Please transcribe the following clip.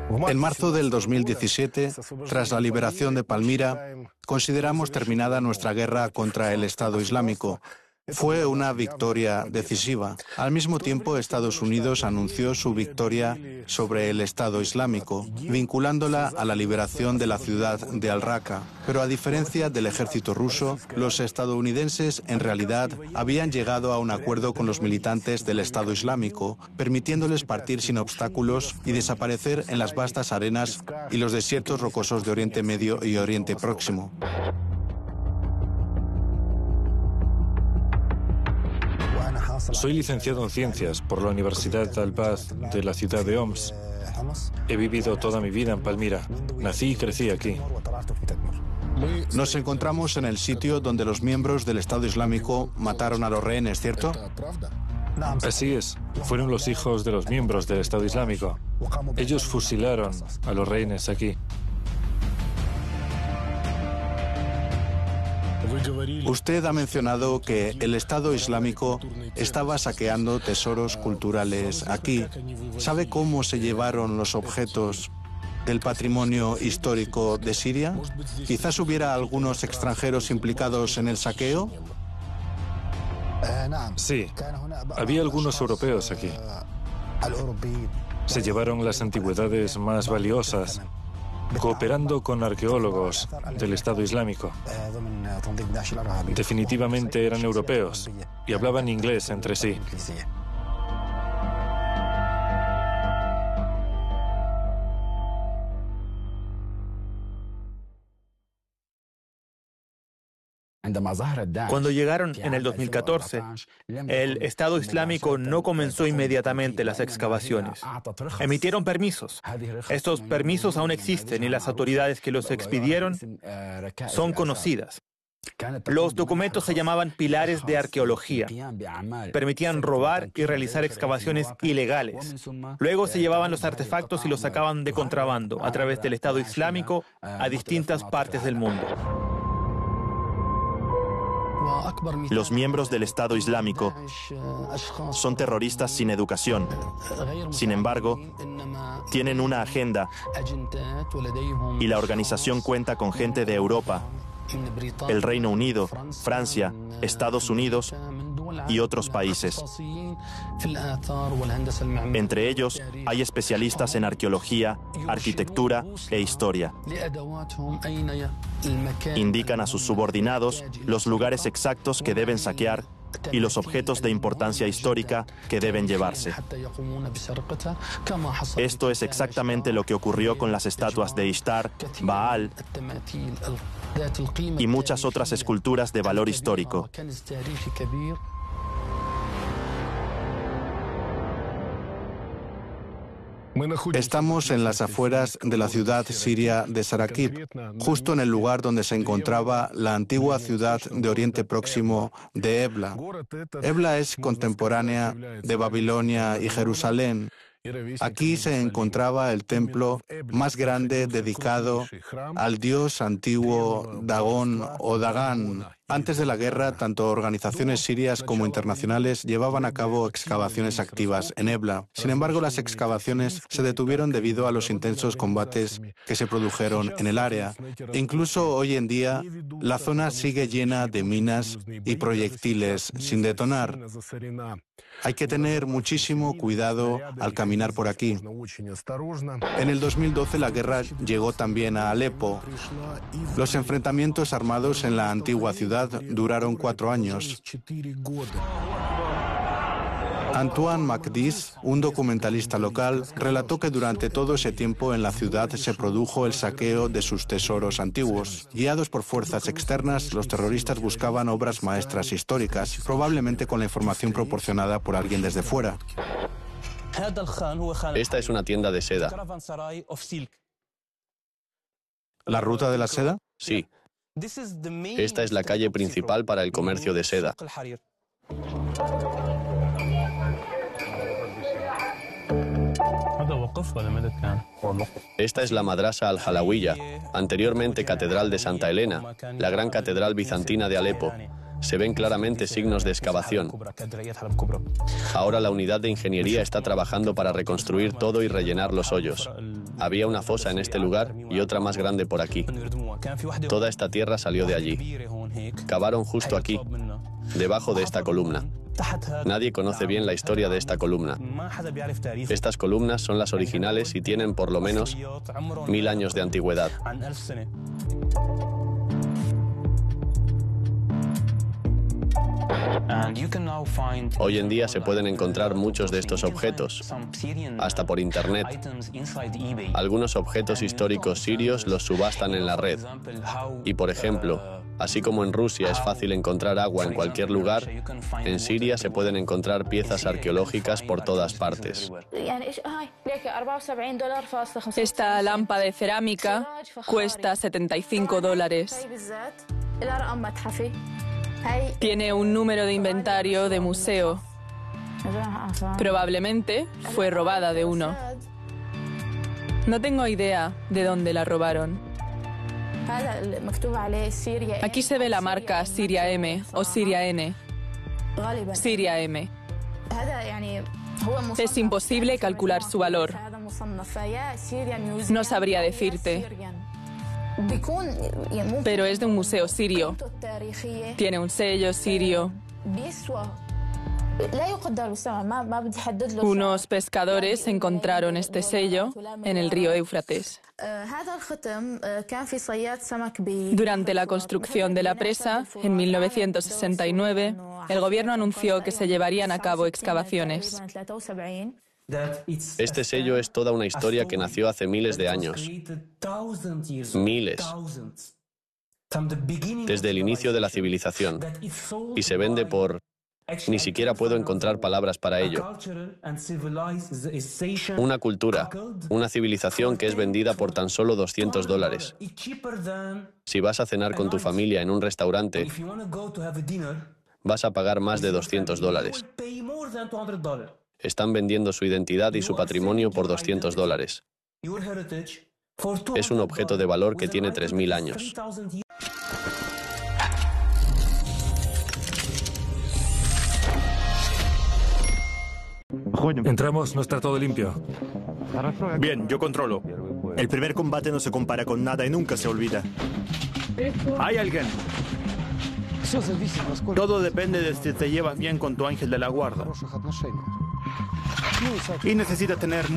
En marzo del 2017, tras la liberación de Palmira, consideramos terminada nuestra guerra contra el Estado Islámico. Fue una victoria decisiva. Al mismo tiempo, Estados Unidos anunció su victoria sobre el Estado Islámico, vinculándola a la liberación de la ciudad de Al-Raqqa. Pero a diferencia del ejército ruso, los estadounidenses en realidad habían llegado a un acuerdo con los militantes del Estado Islámico, permitiéndoles partir sin obstáculos y desaparecer en las vastas arenas y los desiertos rocosos de Oriente Medio y Oriente Próximo. Soy licenciado en Ciencias por la Universidad Al-Baz de la ciudad de Homs. He vivido toda mi vida en Palmira. Nací y crecí aquí. Nos encontramos en el sitio donde los miembros del Estado Islámico mataron a los rehenes, ¿cierto? Así es. Fueron los hijos de los miembros del Estado Islámico. Ellos fusilaron a los rehenes aquí. Usted ha mencionado que el Estado Islámico estaba saqueando tesoros culturales aquí. ¿Sabe cómo se llevaron los objetos del patrimonio histórico de Siria? ¿Quizás hubiera algunos extranjeros implicados en el saqueo? Sí, había algunos europeos aquí. Se llevaron las antigüedades más valiosas, cooperando con arqueólogos del Estado Islámico. Definitivamente eran europeos y hablaban inglés entre sí. Cuando llegaron en el 2014, el Estado Islámico no comenzó inmediatamente las excavaciones. Emitieron permisos. Estos permisos aún existen y las autoridades que los expidieron son conocidas. Los documentos se llamaban pilares de arqueología. Permitían robar y realizar excavaciones ilegales. Luego se llevaban los artefactos y los sacaban de contrabando a través del Estado Islámico a distintas partes del mundo. Los miembros del Estado Islámico son terroristas sin educación. Sin embargo, tienen una agenda y la organización cuenta con gente de Europa, el Reino Unido, Francia, Estados Unidos y otros países. Entre ellos hay especialistas en arqueología, arquitectura e historia. Indican a sus subordinados los lugares exactos que deben saquear y los objetos de importancia histórica que deben llevarse. Esto es exactamente lo que ocurrió con las estatuas de Ishtar, Baal y muchas otras esculturas de valor histórico. Estamos en las afueras de la ciudad siria de Sarakib, justo en el lugar donde se encontraba la antigua ciudad de Oriente Próximo de Ebla. Ebla es contemporánea de Babilonia y Jerusalén. Aquí se encontraba el templo más grande dedicado al dios antiguo Dagón o Dagán. Antes de la guerra, tanto organizaciones sirias como internacionales llevaban a cabo excavaciones activas en Ebla. Sin embargo, las excavaciones se detuvieron debido a los intensos combates que se produjeron en el área. Incluso hoy en día, la zona sigue llena de minas y proyectiles sin detonar. Hay que tener muchísimo cuidado al caminar por aquí. En el 2012 la guerra llegó también a Alepo. Los enfrentamientos armados en la antigua ciudad duraron 4 años. Antoine Macdis, un documentalista local, relató que durante todo ese tiempo en la ciudad se produjo el saqueo de sus tesoros antiguos. Guiados por fuerzas externas, los terroristas buscaban obras maestras históricas, probablemente con la información proporcionada por alguien desde fuera. Esta es una tienda de seda. ¿La ruta de la seda? Sí. Esta es la calle principal para el comercio de seda. Esta es la Madrasa al-Halawiya, anteriormente Catedral de Santa Elena, la gran catedral bizantina de Alepo. Se ven claramente signos de excavación. Ahora la unidad de ingeniería está trabajando para reconstruir todo y rellenar los hoyos. Había una fosa en este lugar y otra más grande por aquí. Toda esta tierra salió de allí. Cavaron justo aquí, debajo de esta columna. Nadie conoce bien la historia de esta columna. Estas columnas son las originales y tienen por lo menos 1000 años de antigüedad. Hoy en día se pueden encontrar muchos de estos objetos, hasta por internet. Algunos objetos históricos sirios los subastan en la red. Y por ejemplo, así como en Rusia es fácil encontrar agua en cualquier lugar, en Siria se pueden encontrar piezas arqueológicas por todas partes. Esta lámpara de cerámica cuesta $75. Tiene un número de inventario de museo. Probablemente fue robada de uno. No tengo idea de dónde la robaron. Aquí se ve la marca Siria M o Siria N. Siria M. Es imposible calcular su valor. No sabría decirte. Pero es de un museo sirio. Tiene un sello sirio. Unos pescadores encontraron este sello en el río Éufrates. Durante la construcción de la presa, en 1969, el gobierno anunció que se llevarían a cabo excavaciones. Este sello es toda una historia que nació hace miles de años. Miles. Desde el inicio de la civilización. Y se vende por... Ni siquiera puedo encontrar palabras para ello. Una cultura, una civilización que es vendida por tan solo $200. Si vas a cenar con tu familia en un restaurante, vas a pagar más de $200. Están vendiendo su identidad y su patrimonio por $200. Es un objeto de valor que tiene 3000 años. Entramos, no está todo limpio. Bien, yo controlo. El primer combate no se compara con nada y nunca se olvida. ¿Hay alguien? Todo depende de si te llevas bien con tu ángel de la guarda. Y necesitas tener